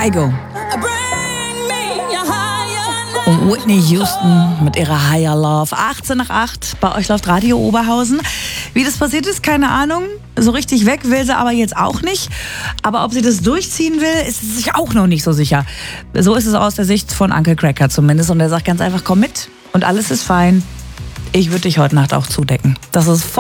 Kygo. Und Whitney Houston mit ihrer Higher Love. 18:08, bei euch läuft Radio Oberhausen. Wie das passiert ist, keine Ahnung. So richtig weg will sie aber jetzt auch nicht. Aber ob sie das durchziehen will, ist sie sich auch noch nicht so sicher. So ist es aus der Sicht von Uncle Cracker zumindest. Und er sagt ganz einfach, komm mit und alles ist fein. Ich würde dich heute Nacht auch zudecken. Das ist voll